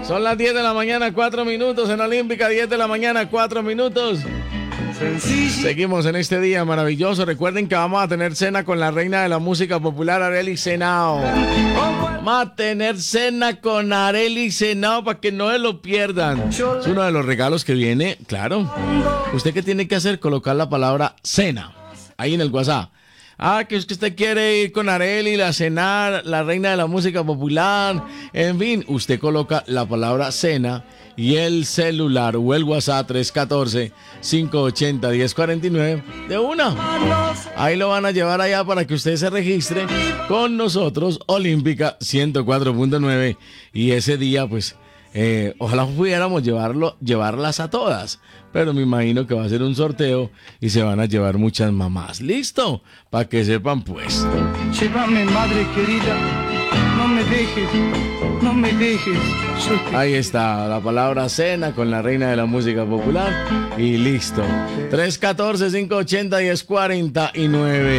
Son las 10 de la mañana, 4 minutos en Olímpica, 10 de la mañana, 4 minutos. Seguimos en este día maravilloso. Recuerden que vamos a tener cena con la reina de la música popular, Arely Senao. Vamos a tener cena con Arely Senao para que no se lo pierdan. Es uno de los regalos que viene, claro. ¿Usted qué tiene que hacer? Colocar la palabra cena ahí en el WhatsApp. Que es que usted quiere ir con Arely a cenar, la reina de la música popular. En fin, usted coloca la palabra cena y el celular o el WhatsApp 314-580-1049 de una. Ahí lo van a llevar allá para que usted se registre con nosotros, Olímpica 104.9. Y ese día, pues, ojalá pudiéramos llevarlas a todas. Pero me imagino que va a ser un sorteo y se van a llevar muchas mamás. ¿Listo? Para que sepan, pues. Llévame, madre querida, no me dejes, no me dejes. Ahí está, la palabra cena con la reina de la música popular y listo. 314-580-1049.